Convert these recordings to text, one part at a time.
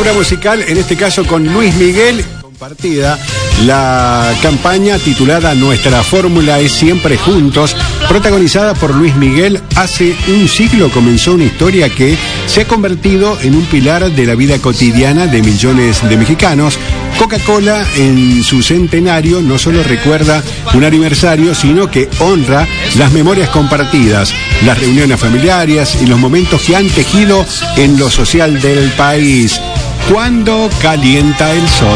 apertura musical, en este caso con Luis Miguel, compartida la campaña titulada Nuestra Fórmula es Siempre Juntos, protagonizada por Luis Miguel. Hace un siglo comenzó una historia que se ha convertido en un pilar de la vida cotidiana de millones de mexicanos. Coca-Cola en su centenario no solo recuerda un aniversario, sino que honra las memorias compartidas, las reuniones familiares y los momentos que han tejido en lo social del país. Cuando calienta el sol.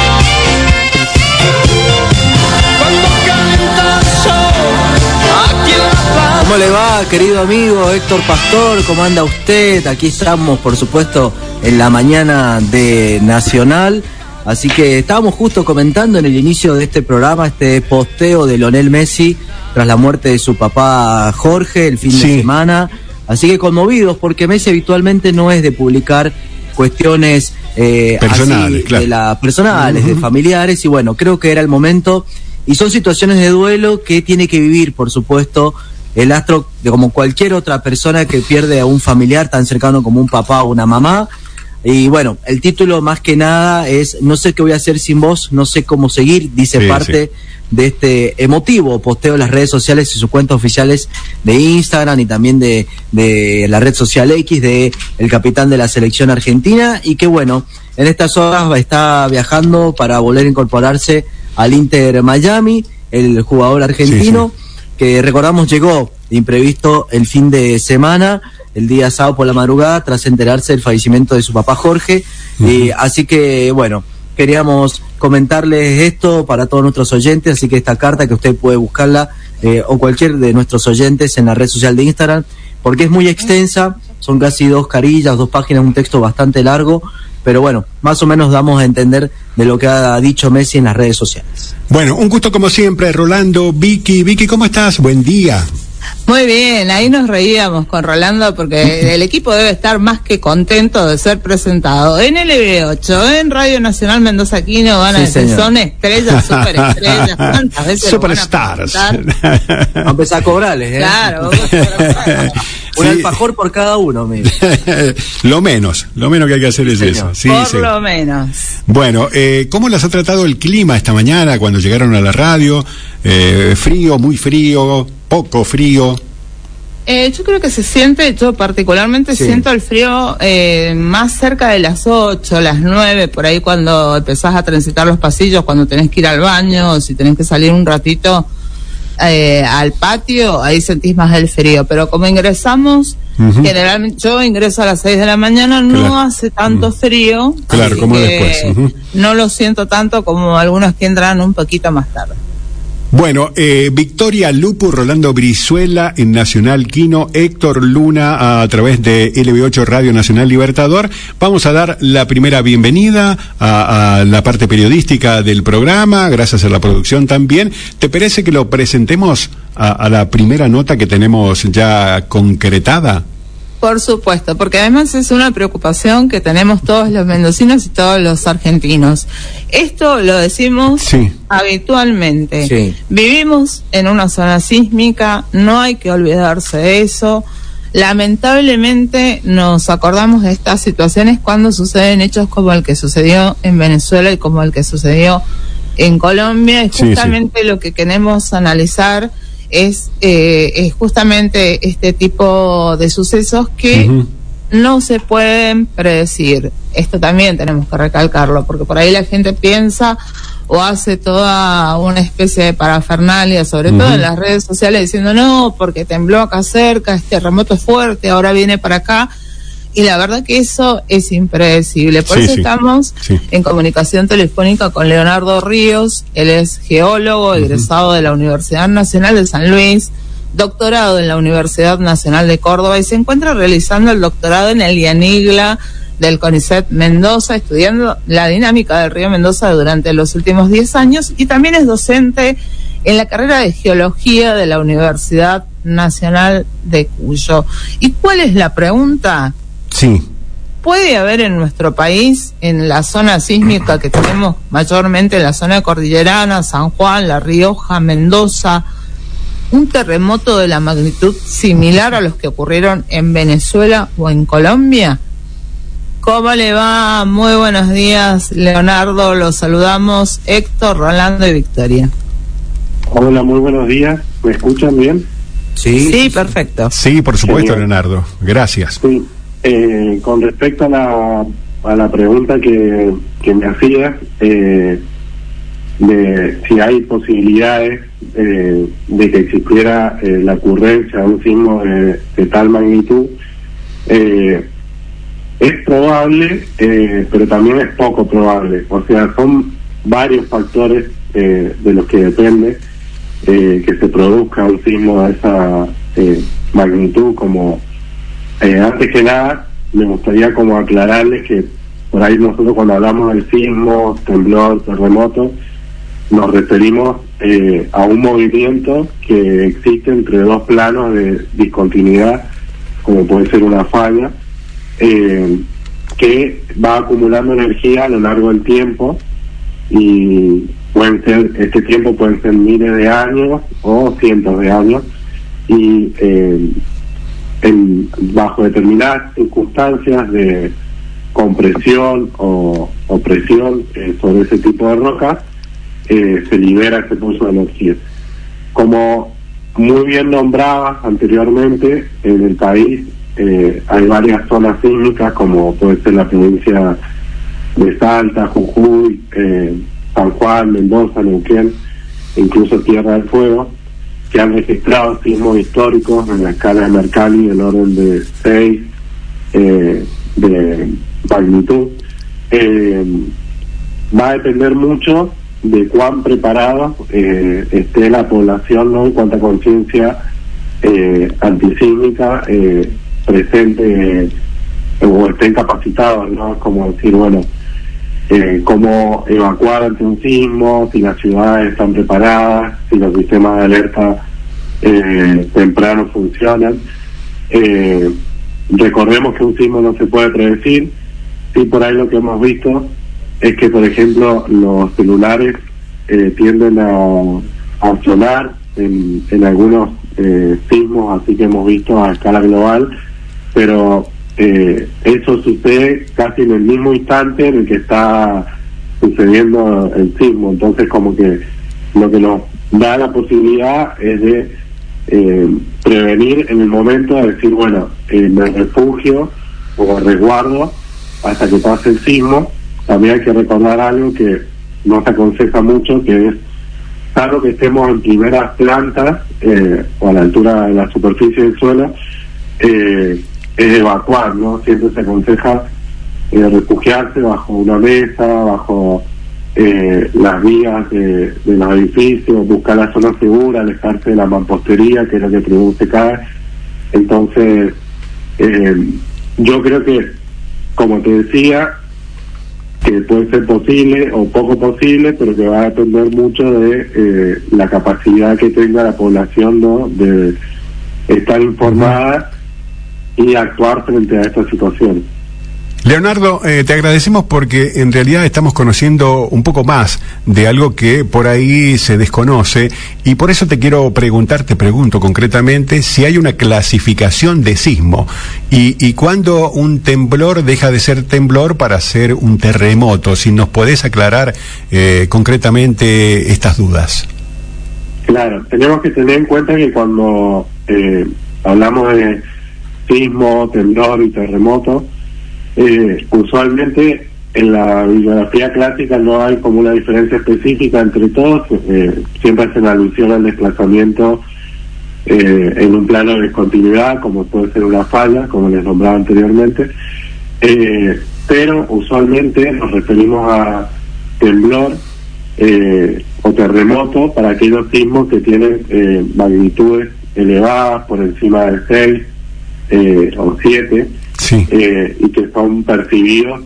¿Cómo le va, querido amigo Héctor Pastor? ¿Cómo anda usted? Aquí estamos, por supuesto, en la mañana de Nacional. Así que estábamos justo comentando en el inicio de este programa este posteo de Lionel Messi tras la muerte de su papá Jorge el fin de semana. Así que conmovidos, porque Messi habitualmente no es de publicar cuestiones personales, así, claro, personales, de familiares, y bueno, creo que era el momento. Y son situaciones de duelo que tiene que vivir, por supuesto, el astro, como cualquier otra persona que pierde a un familiar tan cercano como un papá o una mamá. Y bueno, el título más que nada es No sé qué voy a hacer sin vos, no sé cómo seguir, dice parte de este emotivo posteo en las redes sociales y sus cuentas oficiales de Instagram y también de la red social X de el capitán de la selección argentina, y que bueno, en estas horas está viajando para volver a incorporarse al Inter Miami, el jugador argentino, que recordamos llegó de imprevisto el fin de semana, el día sábado por la madrugada, tras enterarse del fallecimiento de su papá Jorge. Así que bueno, queríamos comentarles esto para todos nuestros oyentes, así que esta carta que usted puede buscarla o cualquier de nuestros oyentes en la red social de Instagram, porque es muy extensa, son casi 2 carillas, 2 páginas, un texto bastante largo, pero bueno, más o menos damos a entender de lo que ha dicho Messi en las redes sociales. Bueno, un gusto como siempre, Rolando, Vicky, ¿cómo estás? Buen día. Muy bien, ahí nos reíamos con Rolando porque el equipo debe estar más que contento de ser presentado en LB8, en Radio Nacional Mendoza Quino. Van a decir, son estrellas, superestrellas, ¿cuántas veces Superstars? Van a empezar a cobrarles, ¿eh? Claro. Un alfajor por cada uno, mira. Lo menos que hay que hacer es eso. Por lo menos. Bueno, ¿cómo las ha tratado el clima esta mañana cuando llegaron a la radio? ¿Frío, muy frío, poco frío? Yo creo que se siente, yo particularmente siento el frío más cerca de las 8, las 9, por ahí cuando empezás a transitar los pasillos, cuando tenés que ir al baño, o si tenés que salir un ratito al patio, ahí sentís más el frío. Pero como ingresamos, generalmente yo ingreso a las 6 de la mañana, no hace tanto frío. Claro, como después. No lo siento tanto como algunos que entran un poquito más tarde. Bueno, Victoria Lupu, Rolando Brizuela en Nacional Quino, Héctor Luna a través de LB8 Radio Nacional Libertador. Vamos a dar la primera bienvenida a la parte periodística del programa, gracias a la producción también. ¿Te parece que lo presentemos a la primera nota que tenemos ya concretada? Por supuesto, porque además es una preocupación que tenemos todos los mendocinos y todos los argentinos. Esto lo decimos habitualmente. Vivimos en una zona sísmica, no hay que olvidarse de eso. Lamentablemente nos acordamos de estas situaciones cuando suceden hechos como el que sucedió en Venezuela y como el que sucedió en Colombia. Y justamente lo que queremos analizar es justamente este tipo de sucesos que no se pueden predecir. Esto también tenemos que recalcarlo, porque por ahí la gente piensa o hace toda una especie de parafernalia, sobre todo en las redes sociales, diciendo no, porque tembló acá cerca, este terremoto es fuerte, ahora viene para acá. Y la verdad que eso es impredecible. Por eso estamos en comunicación telefónica con Leonardo Ríos. Él es geólogo, egresado de la Universidad Nacional de San Luis, doctorado en la Universidad Nacional de Córdoba, y se encuentra realizando el doctorado en el IANIGLA del CONICET Mendoza, estudiando la dinámica del río Mendoza durante los últimos 10 años, y también es docente en la carrera de Geología de la Universidad Nacional de Cuyo. ¿Y cuál es la pregunta? ¿Puede haber en nuestro país, en la zona sísmica que tenemos mayormente en la zona cordillerana, San Juan, La Rioja, Mendoza, un terremoto de la magnitud similar a los que ocurrieron en Venezuela o en Colombia? ¿Cómo le va? Muy buenos días, Leonardo. Los saludamos Héctor, Rolando y Victoria. Hola, muy buenos días. ¿Me escuchan bien? Sí, perfecto. Sí, por supuesto, Leonardo. Gracias. Sí. Con respecto a la pregunta que me hacías, de si hay posibilidades de que existiera la ocurrencia de un sismo de tal magnitud, es probable, pero también es poco probable. O sea, son varios factores de los que depende que se produzca un sismo de esa magnitud. Como antes que nada, me gustaría como aclararles que por ahí nosotros cuando hablamos del sismo, temblor, terremoto, nos referimos a un movimiento que existe entre dos planos de discontinuidad, como puede ser una falla, que va acumulando energía a lo largo del tiempo, y este tiempo pueden ser miles de años o cientos de años, y bajo determinadas circunstancias de compresión o presión sobre ese tipo de rocas, se libera ese pulso de energía. Como muy bien nombrabas anteriormente, en el país hay varias zonas sísmicas, como puede ser la provincia de Salta, Jujuy, San Juan, Mendoza, Neuquén, incluso Tierra del Fuego, que han registrado sismos históricos en la escala de Mercalli del orden de 6 de magnitud. Va a depender mucho de cuán preparada esté la población, ¿no? Y cuánta conciencia antisísmica presente o estén capacitados, ¿no? Como decir, bueno, cómo evacuar ante un sismo, si las ciudades están preparadas, si los sistemas de alerta temprano funcionan. Recordemos que un sismo no se puede predecir. Sí, por ahí lo que hemos visto es que, por ejemplo, los celulares tienden a sonar en algunos sismos, así que hemos visto a escala global, pero eso sucede casi en el mismo instante en el que está sucediendo el sismo. Entonces, como que lo que nos da la posibilidad es de prevenir en el momento de decir, bueno, me refugio o resguardo hasta que pase el sismo. También hay que recordar algo que no se aconseja mucho, que es, salvo que estemos en primeras plantas o a la altura de la superficie del suelo, es evacuar, ¿no? Siempre se aconseja refugiarse bajo una mesa, bajo las vías de los edificios, buscar la zona segura, alejarse de la mampostería, que es lo que produce caer. Entonces, yo creo que, como te decía, que puede ser posible o poco posible, pero que va a depender mucho de la capacidad que tenga la población, ¿no? De estar informada y actuar frente a esta situación. Leonardo, te agradecemos porque en realidad estamos conociendo un poco más de algo que por ahí se desconoce, y por eso te pregunto concretamente si hay una clasificación de sismo y cuándo un temblor deja de ser temblor para ser un terremoto. Si nos podés aclarar concretamente estas dudas. Claro, tenemos que tener en cuenta que cuando hablamos de sismo, temblor y terremoto, usualmente en la bibliografía clásica no hay como una diferencia específica entre todos. Siempre hacen alusión al desplazamiento en un plano de discontinuidad, como puede ser una falla, como les nombraba anteriormente, pero usualmente nos referimos a temblor o terremoto para aquellos sismos que tienen magnitudes elevadas por encima de 6 o 7, sí, y que son percibidos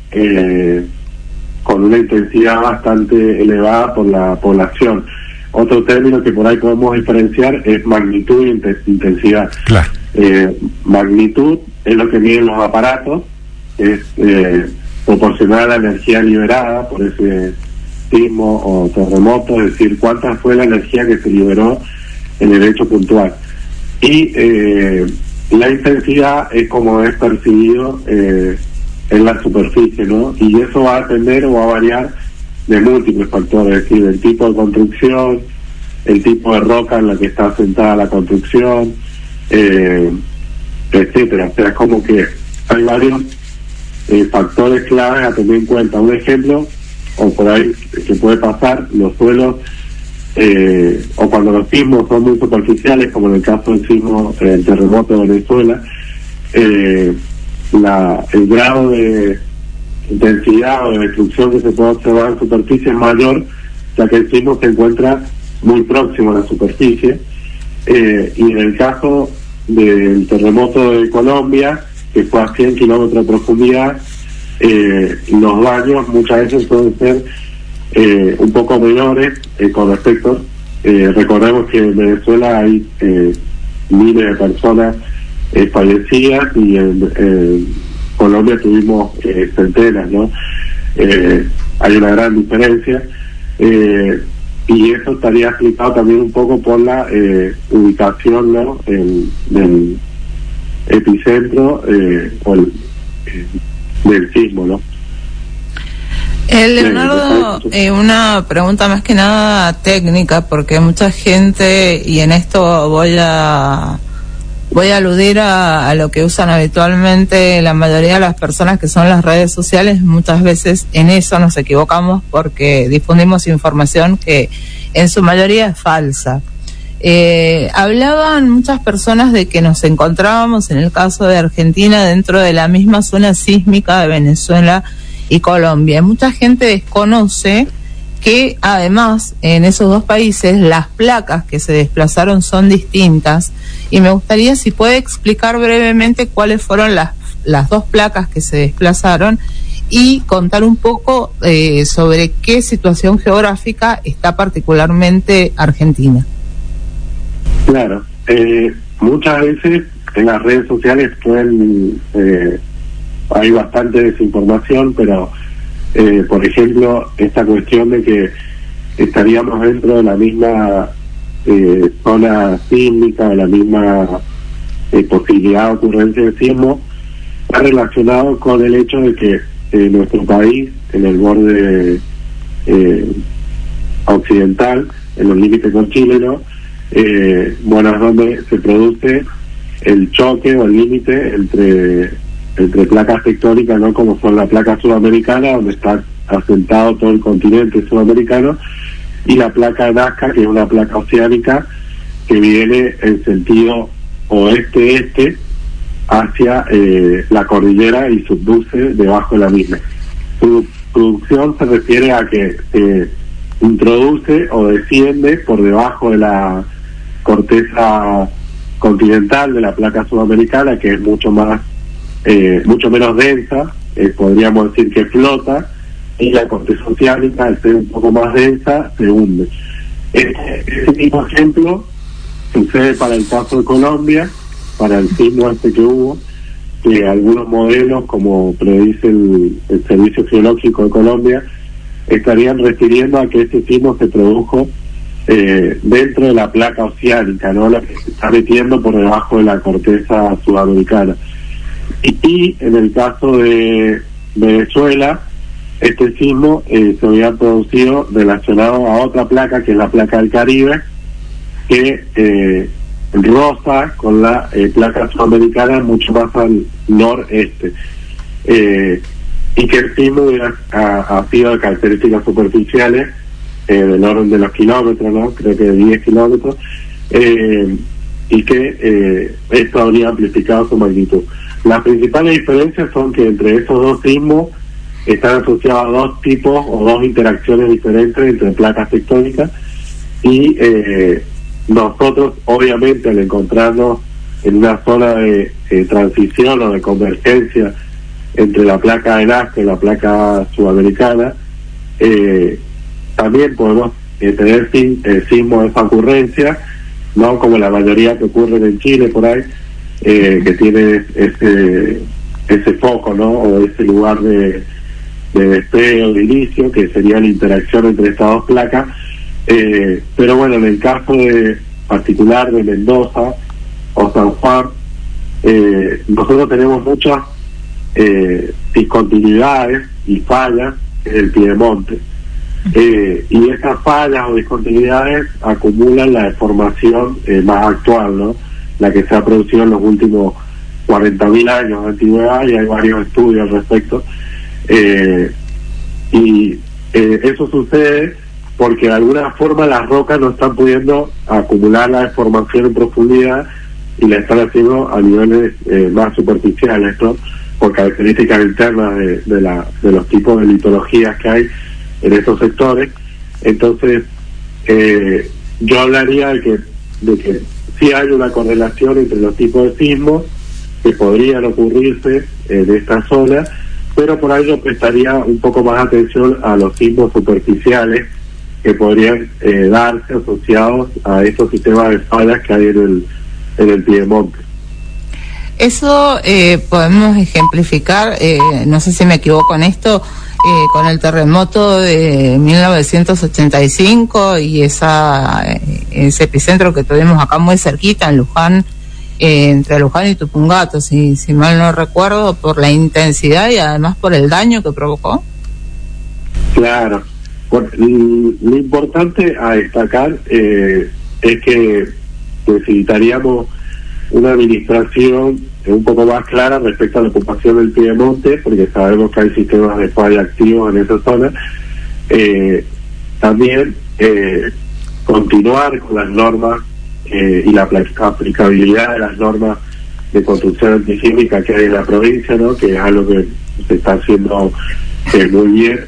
con una intensidad bastante elevada por la población. Otro término que por ahí podemos diferenciar es magnitud y intensidad. Claro. Magnitud es lo que miden los aparatos, es proporcional a la energía liberada por ese sismo o terremoto, es decir, cuánta fue la energía que se liberó en el hecho puntual. Y la intensidad es como es percibido en la superficie, ¿no? Y eso va a depender o va a variar de múltiples factores, es decir, el tipo de construcción, el tipo de roca en la que está asentada la construcción, etcétera. O sea, es como que hay varios factores claves a tener en cuenta. Un ejemplo, o por ahí que puede pasar, los suelos, o cuando los sismos son muy superficiales, como en el caso del sismo, el terremoto de Venezuela, el grado de intensidad o de destrucción que se puede observar en superficie es mayor, ya que el sismo se encuentra muy próximo a la superficie, y en el caso del terremoto de Colombia, que fue a 100 kilómetros de profundidad, los daños muchas veces pueden ser un poco menores con respecto. Recordemos que en Venezuela hay miles de personas fallecidas y en Colombia tuvimos centenas, ¿no? Hay una gran diferencia, y eso estaría explicado también un poco por la ubicación, ¿no? Del epicentro del sismo, ¿no? Leonardo, una pregunta más que nada técnica, porque mucha gente, y en esto voy a aludir a lo que usan habitualmente la mayoría de las personas, que son las redes sociales. Muchas veces en eso nos equivocamos porque difundimos información que en su mayoría es falsa. Hablaban muchas personas de que nos encontrábamos, en el caso de Argentina, dentro de la misma zona sísmica de Venezuela y Colombia. Mucha gente desconoce que además en esos dos países las placas que se desplazaron son distintas, y me gustaría si puede explicar brevemente cuáles fueron las dos placas que se desplazaron y contar un poco sobre qué situación geográfica está particularmente Argentina. Claro, muchas veces en las redes sociales hay bastante desinformación, pero por ejemplo, esta cuestión de que estaríamos dentro de la misma zona sísmica, de la misma posibilidad de ocurrencia de sismo, está relacionado con el hecho de que nuestro país, en el borde occidental, en los límites con Chile, ¿no? Bueno, es donde se produce el choque o el límite entre placas tectónicas, ¿no? Como son la placa sudamericana, donde está asentado todo el continente sudamericano, y la placa de Nazca, que es una placa oceánica que viene en sentido oeste-este hacia la cordillera y subduce debajo de la misma. Su producción se refiere a que se introduce o desciende por debajo de la corteza continental de la placa sudamericana, que es mucho menos densa, podríamos decir que flota, y la corteza oceánica, al ser un poco más densa, se hunde. Ese mismo ejemplo sucede para el caso de Colombia, para el sismo que hubo, que algunos modelos, como predice el Servicio Geológico de Colombia, estarían refiriendo a que ese sismo se produjo dentro de la placa oceánica, ¿no? La que se está metiendo por debajo de la corteza sudamericana. Y en el caso de Venezuela, este sismo se había producido relacionado a otra placa, que es la placa del Caribe, que roza con la placa sudamericana mucho más al noreste, y que el sismo ha sido de características superficiales del orden de los kilómetros, ¿no? Creo que de 10 kilómetros, y que esto habría amplificado su magnitud. Las principales diferencias son que entre esos dos sismos están asociados dos tipos o dos interacciones diferentes entre placas tectónicas, y nosotros, obviamente, al encontrarnos en una zona de transición o de convergencia entre la placa de Nazca y la placa sudamericana, también podemos tener sismos de esa ocurrencia, no como la mayoría que ocurren en Chile por ahí, que tiene ese foco, ¿no? O ese lugar de despegue o de inicio, que sería la interacción entre estas dos placas. Pero bueno, en el caso particular de Mendoza o San Juan, nosotros tenemos muchas discontinuidades y fallas en el piedemonte. Y esas fallas o discontinuidades acumulan la deformación más actual, ¿no? La que se ha producido en los últimos 40.000 años de antigüedad, y hay varios estudios al respecto. Eso sucede porque de alguna forma las rocas no están pudiendo acumular la deformación en profundidad y la están haciendo a niveles más superficiales, ¿no? Por características internas de los tipos de litologías que hay en esos sectores. Entonces yo hablaría de que sí hay una correlación entre los tipos de sismos que podrían ocurrirse en esta zona, pero por ahí yo prestaría un poco más atención a los sismos superficiales que podrían darse asociados a estos sistemas de fallas que hay en el piedemonte. Eso podemos ejemplificar, no sé si me equivoco en esto, con el terremoto de 1985 y ese epicentro que tuvimos acá muy cerquita en Luján, entre Luján y Tupungato, si mal no recuerdo, por la intensidad y además por el daño que provocó. Claro, lo importante a destacar es que necesitaríamos una administración un poco más clara respecto a la ocupación del piedemonte, porque sabemos que hay sistemas de falla activos en esa zona. También continuar con las normas y la aplicabilidad de las normas de construcción antisísmica que hay en la provincia, ¿no? Que es algo que se está haciendo muy bien,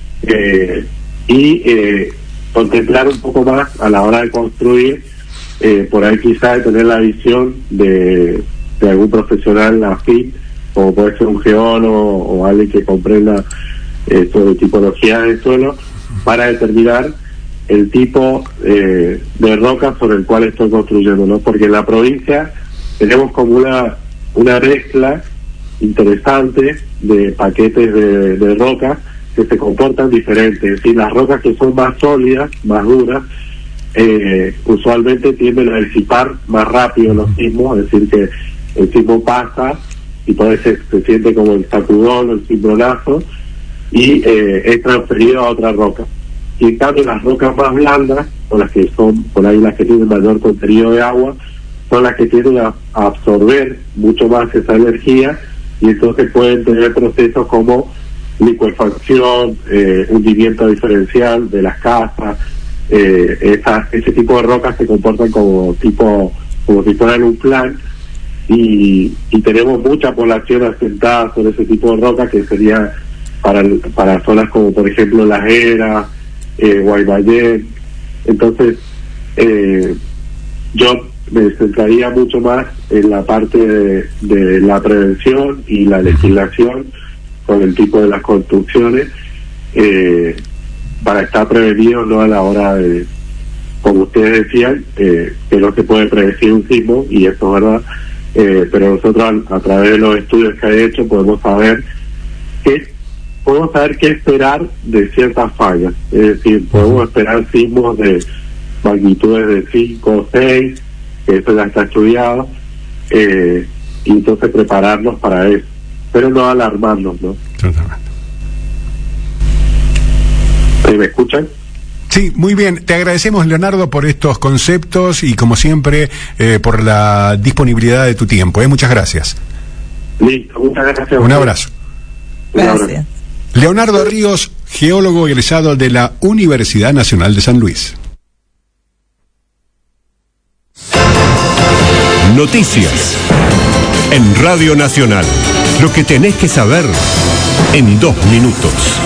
y contemplar un poco más a la hora de construir, por ahí quizás de tener la visión de algún profesional afín, como puede ser un geólogo o alguien que comprenda sobre tipología del suelo, para determinar el tipo de roca sobre el cual estoy construyendo, ¿no? Porque en la provincia tenemos como una mezcla interesante de paquetes de rocas que se comportan diferentes. Es decir, las rocas que son más sólidas, más duras, usualmente tienden a disipar más rápido los sismos, es decir, que el sismo pasa y por eso se siente como el sacudón o el cimbronazo, y es transferido a otra roca. Y en cambio las rocas más blandas, o las que son por ahí las que tienen mayor contenido de agua, son las que tienden a absorber mucho más esa energía, y entonces pueden tener procesos como licuefacción, hundimiento diferencial de las casas. Ese tipo de rocas se comportan como si fueran un plan, y tenemos mucha población asentada sobre ese tipo de rocas, que sería para zonas como por ejemplo Las Heras, Guaymallén. Entonces yo me centraría mucho más en la parte de la prevención y la legislación con el tipo de las construcciones, para estar prevenidos, no a la hora de, como ustedes decían, que no se puede predecir un sismo, y eso es verdad, pero nosotros a través de los estudios que he hecho podemos saber qué esperar de ciertas fallas. Es decir, podemos esperar sismos de magnitudes de 5 o 6, que eso ya está estudiado, y entonces prepararnos para eso, pero no alarmarnos, ¿no? Totalmente. ¿Me escuchan? Sí, muy bien. Te agradecemos, Leonardo, por estos conceptos y, como siempre, por la disponibilidad de tu tiempo. Muchas gracias. Listo, muchas gracias. Un abrazo. Gracias. Leonardo Ríos, geólogo egresado de la Universidad Nacional de San Luis. Noticias en Radio Nacional. Lo que tenés que saber en 2 minutos.